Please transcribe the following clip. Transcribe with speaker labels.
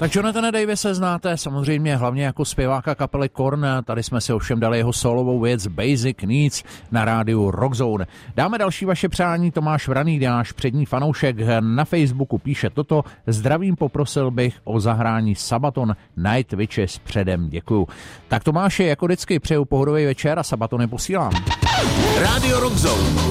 Speaker 1: Tak Jonathana Davise znáte samozřejmě hlavně jako zpěváka kapely Korn, tady jsme si ovšem dali jeho solovou věc Basic Needs na rádiu Rockzone. Dáme další vaše přání, Tomáš Vraný, náš přední fanoušek, na Facebooku píše toto: zdravím, poprosil bych o zahrání Sabaton Night Witches předem, děkuju. Tak Tomáši, jako vždycky přeju pohodový večer a Sabatony posílám.
Speaker 2: Rádio Rockzone.